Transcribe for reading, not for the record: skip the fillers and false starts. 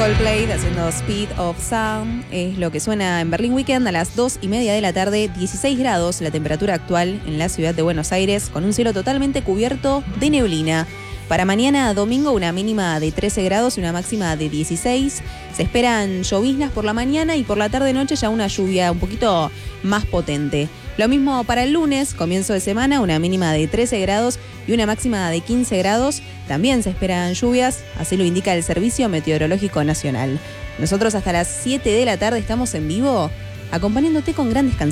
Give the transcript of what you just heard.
Coldplay haciendo Speed of Sound es lo que suena en Berlín Weekend a las 2:30 de la tarde, 16 grados la temperatura actual en la ciudad de Buenos Aires, con un cielo totalmente cubierto de neblina. Para mañana domingo una mínima de 13 grados y una máxima de 16. Se esperan lloviznas por la mañana y por la tarde-noche ya una lluvia un poquito más potente. Lo mismo para el lunes, comienzo de semana, una mínima de 13 grados y una máxima de 15 grados. También se esperan lluvias, así lo indica el Servicio Meteorológico Nacional. Nosotros hasta las 7 de la tarde estamos en vivo, acompañándote con grandes canciones.